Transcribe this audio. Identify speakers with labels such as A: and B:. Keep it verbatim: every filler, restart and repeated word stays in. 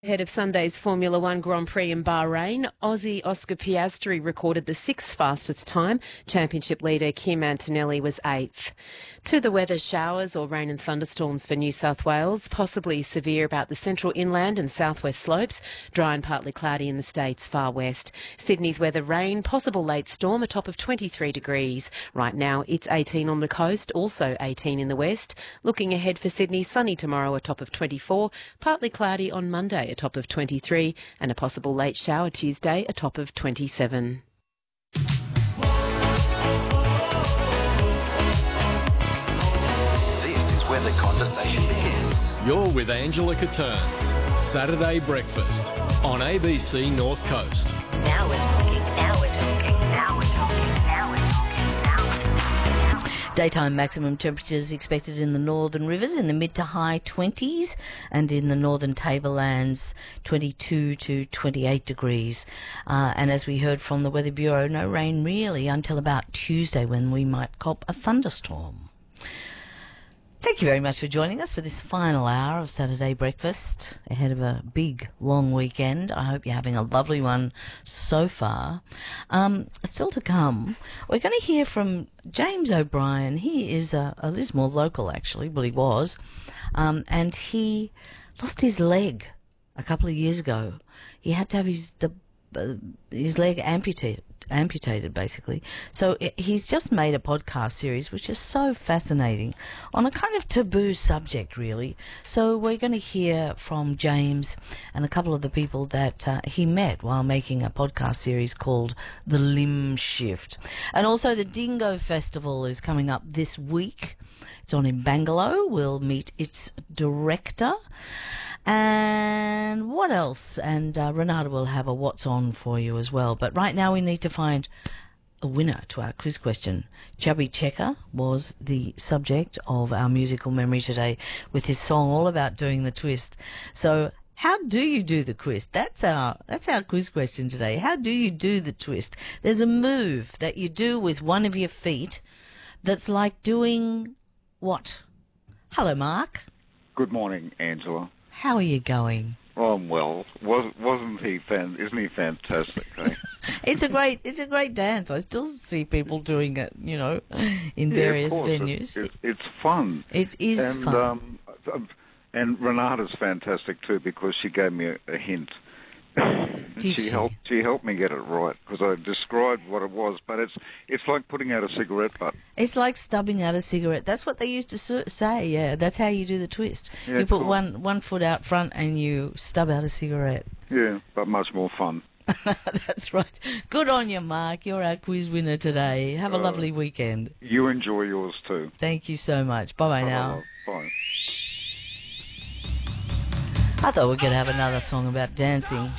A: Ahead of Sunday's Formula One Grand Prix in Bahrain, Aussie Oscar Piastri recorded the sixth fastest time. Championship leader Kim Antonelli was eighth. To the weather, showers or rain and thunderstorms for New South Wales, possibly severe about the central inland and southwest slopes, dry and partly cloudy in the state's far west. Sydney's weather, rain, possible late storm, a top of twenty-three degrees. Right now it's eighteen on the coast, also eighteen in the west. Looking ahead for Sydney, sunny tomorrow, a top of twenty-four, partly cloudy on Monday, a top of twenty-three, and a possible late shower Tuesday, a top of twenty-seven.
B: This is where the conversation begins.
C: You're with Angela Catterns. Saturday Breakfast on A B C North Coast.
D: Now we're talking, now we're talking, now we're talking, now we're talking, now we're talking.
E: Daytime maximum temperatures expected in the northern rivers in the mid to high twenties, and in the northern tablelands twenty-two to twenty-eight degrees. Uh, and as we heard from the Weather Bureau, no rain really until about Tuesday, when we might cop a thunderstorm. Thank you very much for joining us for this final hour of Saturday Breakfast ahead of a big, long weekend. I hope you're having a lovely one so far. Um, still to come, we're going to hear from James O'Brien. He is a, a little more local, actually, well, he was, um, and he lost his leg a couple of years ago. He had to have his the uh, his leg amputated. amputated basically. So it, he's just made a podcast series which is so fascinating on a kind of taboo subject, really. So we're going to hear from James and a couple of the people that uh, he met while making a podcast series called The Limb Shift. And also the Dingo Festival is coming up this week. It's on in Bangalore. We'll meet its director. And what else? And uh, Renata will have a what's on for you as well. But right now we need to find a winner to our quiz question. Chubby Checker was the subject of our musical memory today with his song all about doing the twist. So how do you do the twist? That's our, that's our quiz question today. How do you do the twist? There's a move that you do with one of your feet that's like doing what? Hello, Mark.
F: Good morning, Angela.
E: How are you going?
F: Oh, I'm well. Was, wasn't he fan? Isn't he fantastic? Eh?
E: It's a great, it's a great dance. I still see people doing it, you know, in
F: Yeah,
E: various
F: of course.
E: venues.
F: It, it, it's fun.
E: It is
F: and,
E: fun.
F: Um, and Renata's fantastic too, because she gave me a, a hint.
E: Did
F: she
E: she?
F: helped. She helped me get it right, because I described what it was. But it's it's like putting out a cigarette butt.
E: It's like stubbing out a cigarette. That's what they used to su- say. Yeah, that's how you do the twist.
F: Yeah,
E: you put
F: cool.
E: one one foot out front and you stub out a cigarette.
F: Yeah, but much more fun.
E: That's right. Good on you, Mark. You're our quiz winner today. Have a
F: Uh,
E: lovely weekend.
F: You enjoy yours too.
E: Thank you so much. Bye bye now.
F: Bye.
E: I thought we were going to have another song about dancing.